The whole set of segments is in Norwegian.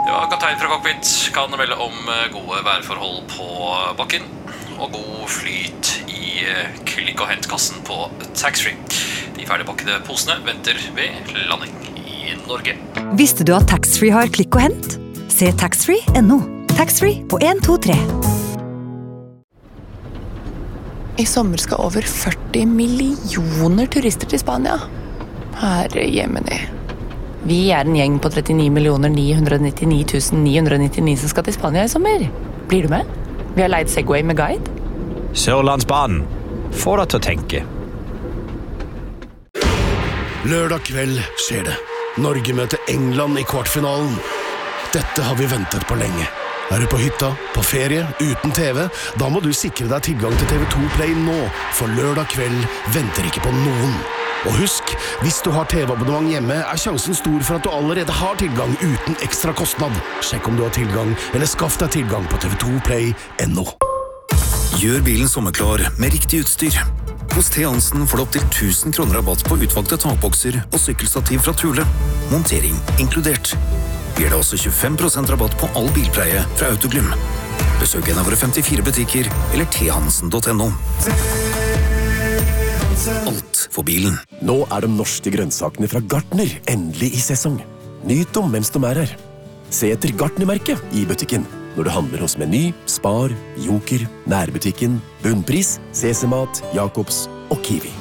Ja, kaptein fra cockpit kan melde om gode værforhold på bakken og god flyt i klikk- og hentkassen på taxfree. De ferdigpakkede posene venter ved landing i Norge. Visste du at taxfree har klikk og hent? Se taxfree.no. Taxfree på 1, 2, 3. I sommer skal over 40 millioner turister til Spania. Herre jemini. Vi en gjeng på 39 999 som skal til Spania i sommer. Blir du med? Vi har leid Segway med guide. Sørlandsbanen. Få deg til å tenke. Lørdag kveld skjer det. Norge møter England i kvartfinalen. Dette har vi ventet på lenge. Du på hytta, på ferie, uten TV? Da må du sikre deg tilgang til TV2 Play nå, for lørdag kveld venter ikke på noen. Og husk, hvis du har TV-abonnement hjemme, sjansen stor for at du allerede har tilgang uten ekstra kostnad. Sjekk om du har tilgang, eller skaff deg tilgang på tv2play.no. Gjør bilen sommerklar med riktig utstyr. Hos T. Hansen får du opp til 1000 kroner rabatt på utvalgte takbokser og sykkelstativ fra Thule. Montering inkludert. Gir det også 25% rabatt på all bilpleie fra Autoglym. Besøk en av våre 54 butikker eller thansen.no. Alt for bilen. Nå de norske grønnsakene fra Gartner endelig i sesong. Nyt dem mens de her. Se etter Gartner-merket i butikken. Når du handler hos Meny, Spar, Joker, Nærbutikken, Bunnpris, CC-mat, Jacobs og Kiwi.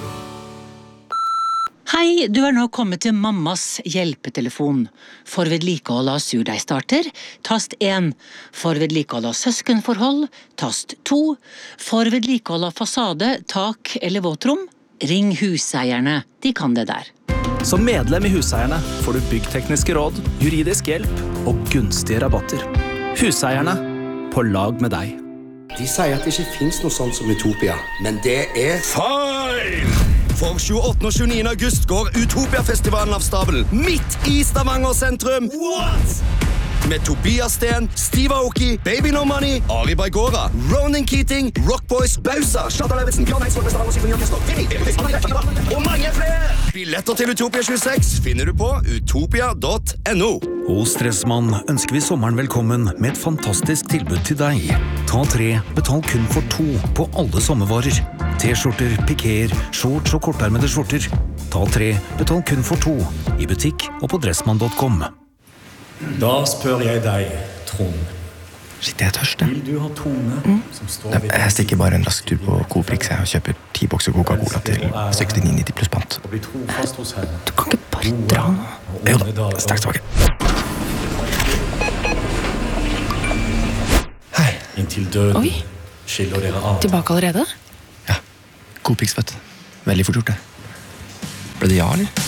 Hei, du nå kommet til mammas hjelpetelefon. For vedlikehold av surdeigstarter, tast 1. For vedlikehold av søskenforhold, tast 2. For vedlikehold av fasade, tak eller våtrom, ring huseierne. De kan det der. Som medlem i Huseierne får du byggtekniske råd, juridisk hjelp og gunstige rabatter. Huseierne, på lag med deg. De sier at det ikke finnes noe sånt som Utopia, men det feil! For 28. og 29. august går Utopia-festivalen av stabelen midt i Stavanger sentrum. What? Med Tobias Sten, Steve Aoki, Baby No Money, Ari Baigora, Ronan Keating, Rock Boys, Bausa, Charlotte Levinsen, Bjørn Eidsvåg, Stavanger Symfoniorkester, og mange flere! Billetter til Utopia 26 finner du på utopia.no. Hos Dressmann ønsker vi sommeren velkommen med et fantastisk tilbud til deg. Ta 3, betal kun for 2 på alle sommervarer. T-skjorter, pikéer, shorts og kortarmede skjorter. Ta 3, betal kun for 2 i butikk og på dressmann.com. Da spør jeg deg, Trond. Shit, jeg tørst. Vil du ha Tone som står ved... Jeg stikker bare en rask tur på Coprix og kjøper 10 bokser Coca-Cola til 69,90 pluss pant. Og bli trofast hos henne. Du kan ikke bare dra nå. Jo da, straks tilbake. Hei. Inntil døden. Oi. Skiller dere av. Tilbake allerede? Ja, Coprix, vet du. Veldig fort gjort det. Ble det ja, eller?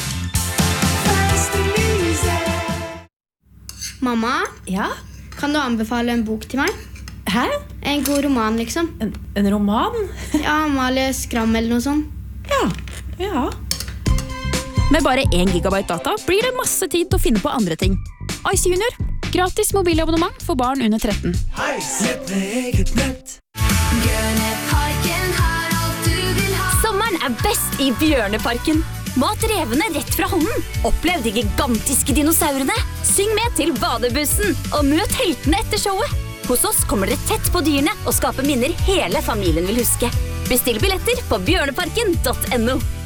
Mamma? Ja? Kan du anbefale en bok til meg? Hæ? En god roman, liksom. En roman? Ja, Amalie Skram eller noe sånt. Ja. Med bare 1 gigabyte data blir det masse tid til å finne på andre ting. Ice Junior. Gratis mobilabonnement for barn under 13. Hei, sett med eget nett. Bjørneparken har alt du vil ha. Sommeren best i Bjørneparken. Mat revene rett fra hånden. Opplev de gigantiske dinosaurene. Syng med til badebussen, og møt heltene etter showet. Hos oss kommer dere tett på dyrene og skaper minner hele familien vil huske. Bestill billetter på bjørneparken.no.